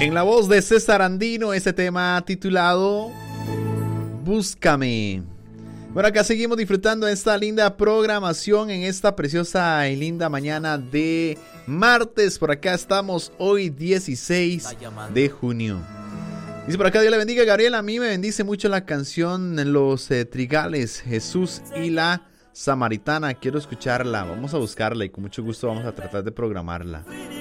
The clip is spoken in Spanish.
En la voz de César Andino, ese tema titulado Búscame. Bueno, acá seguimos disfrutando de esta linda programación en esta preciosa y linda mañana de martes. Por acá estamos hoy 16 de junio. Dice por acá, Dios le bendiga, Gabriel. A mí me bendice mucho la canción Los Trigales, Jesús y la Samaritana. Quiero escucharla, vamos a buscarla y con mucho gusto vamos a tratar de programarla.